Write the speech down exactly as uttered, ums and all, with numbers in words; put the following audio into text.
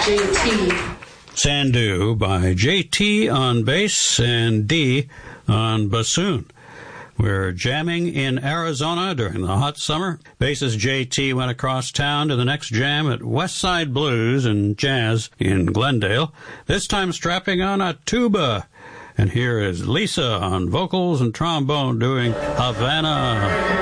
J T. Sandu by J T on bass and D on bassoon. We're jamming in Arizona during the hot summer. Bassist J T went across town to the next jam at Westside Blues and Jazz in Glendale, this time strapping on a tuba. And here is Lisa on vocals and trombone doing Havana.